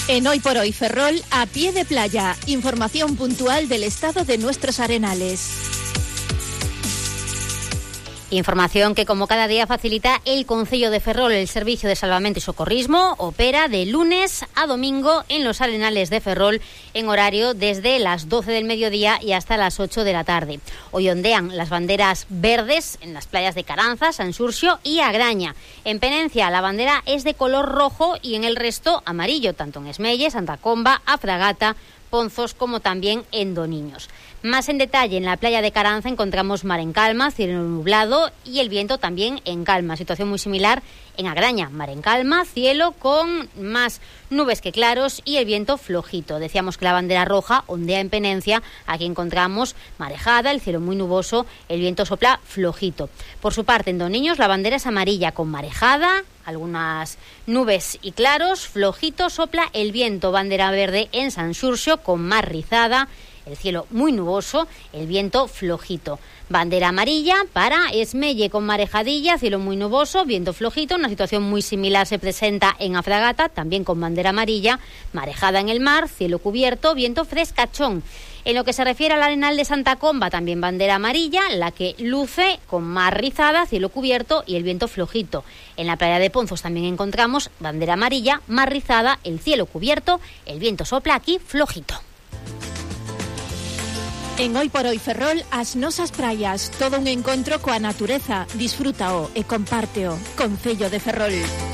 En Hoy por Hoy Ferrol, a pie de playa, información puntual del estado de nuestros arenales. Información que como cada día facilita el Concello de Ferrol. El Servicio de Salvamento y Socorrismo opera de lunes a domingo en los arenales de Ferrol en horario desde las 12 del mediodía y hasta las 8 de la tarde. Hoy ondean las banderas verdes en las playas de Caranza, Sanxurxo y Agraña. En Penencia la bandera es de color rojo y en el resto amarillo, tanto en Esmelle, Santa Comba, A Fragata, Ponzos como también en Doniños. Más en detalle, en la playa de Caranza encontramos mar en calma, cielo nublado y el viento también en calma. Situación muy similar en Agraña, mar en calma, cielo con más nubes que claros y el viento flojito. Decíamos que la bandera roja ondea en Penencia, aquí encontramos marejada, el cielo muy nuboso, el viento sopla flojito. Por su parte, en Doniños la bandera es amarilla con marejada, algunas nubes y claros, flojito sopla el viento. Bandera verde en Sanxurxo con mar rizada, el cielo muy nuboso, el viento flojito. Bandera amarilla para Esmelle con marejadilla, cielo muy nuboso, viento flojito. Una situación muy similar se presenta en A Fragata, también con bandera amarilla, marejada en el mar, cielo cubierto, viento frescachón. En lo que se refiere al arenal de Santa Comba, también bandera amarilla, la que luce con mar rizada, cielo cubierto y el viento flojito. En la playa de Ponzos también encontramos bandera amarilla, mar rizada, el cielo cubierto, el viento sopla aquí flojito. En Hoy por Hoy Ferrol, as nosas praias, todo un encontro coa natureza. Disfrútao e compárteo. Concello de Ferrol.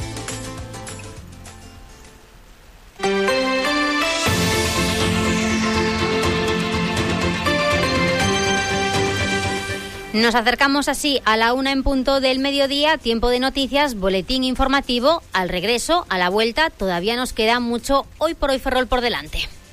Nos acercamos así a la 1 en punto del mediodía, tiempo de noticias, boletín informativo. Al regreso, a la vuelta, todavía nos queda mucho Hoy por Hoy Ferrol por delante.